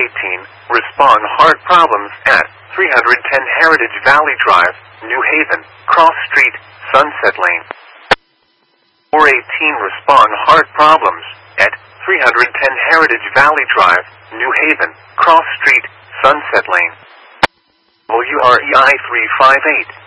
18, respond heart problems at 310 Heritage Valley Drive, New Haven, Cross Street, Sunset Lane. 418, respond heart problems at 310 Heritage Valley Drive, New Haven, Cross Street, Sunset Lane. WREI 358.